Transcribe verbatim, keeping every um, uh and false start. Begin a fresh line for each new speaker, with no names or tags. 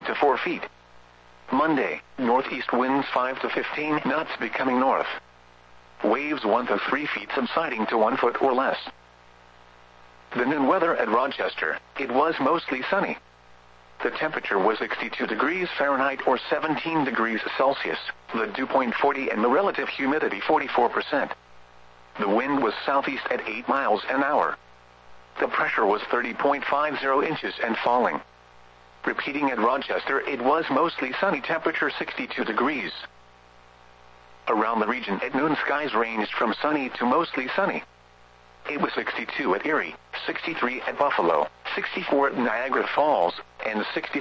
to four feet. Monday, northeast winds five to fifteen knots becoming north. Waves one to three feet subsiding to one foot or less. The noon weather at Rochester, it was mostly sunny. The temperature was sixty-two degrees Fahrenheit or seventeen degrees Celsius, the dew point forty and the relative humidity forty-four percent. The wind was southeast at eight miles an hour. The pressure was thirty point five zero inches and falling. Repeating at Rochester, it was mostly sunny, temperature sixty-two degrees. Around the region at noon, skies ranged from sunny to mostly sunny. It was sixty-two at Erie, sixty-three at Buffalo, sixty-four at Niagara Falls, and sixty